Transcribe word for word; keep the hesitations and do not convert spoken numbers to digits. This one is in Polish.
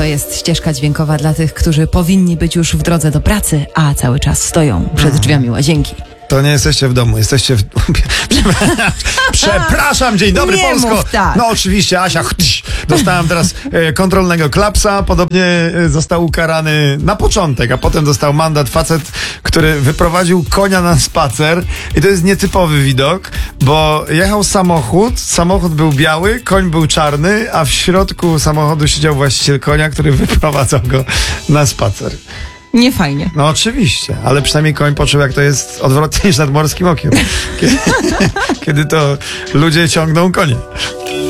jest ścieżka dźwiękowa dla tych, którzy powinni być już w drodze do pracy, a cały czas stoją przed drzwiami łazienki. To nie jesteście w domu, jesteście w... Przepraszam, dzień dobry, Nie Polsko. mów tak. No oczywiście, Asia, chtyś, dostałem teraz e, kontrolnego klapsa, podobnie e, został ukarany na początek, a potem dostał mandat facet, który wyprowadził konia na spacer i to jest nietypowy widok, bo jechał samochód, samochód był biały, koń był czarny, a w środku samochodu siedział właściciel konia, który wyprowadzał go na spacer. Nie fajnie. No oczywiście, ale przynajmniej koń poczuł, jak to jest odwrotnie niż nad morskim okiem. Kiedy, kiedy to ludzie ciągną konie.